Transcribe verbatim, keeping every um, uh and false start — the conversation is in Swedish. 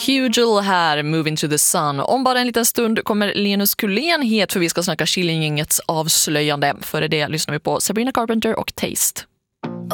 Hugel här, Moving to the Sun. Om bara en liten stund kommer Linus Kulén hit för vi ska snacka Killinggängets avslöjande. Före det lyssnar vi på Sabrina Carpenter och Taste.